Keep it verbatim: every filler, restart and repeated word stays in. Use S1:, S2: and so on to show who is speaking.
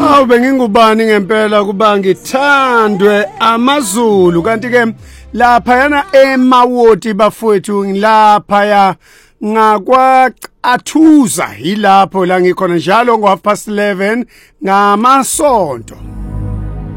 S1: Awu bengingubani ngempela kuba ngithandwe amaZulu kanti ke lapha yana eMawoti bafowethu ngilapha ya ngakwa Athuza ilapho la ngikhona njalo ngo half past eleven ngamasonto.